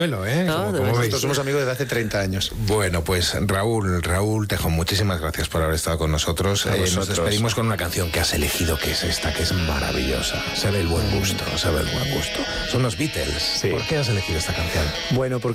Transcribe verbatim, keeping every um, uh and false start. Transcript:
Bueno, ¿eh? Todo. Como, como veis. Nosotros somos amigos desde hace treinta años. Bueno, pues Raúl, Raúl Tejón, muchísimas gracias por haber estado con nosotros. A Eh, nos vosotros. despedimos con una canción que has elegido, que es esta, que es maravillosa. Se ve el buen gusto, se ve el buen gusto. Son los Beatles. Sí. ¿Por qué has elegido esta canción? Bueno, porque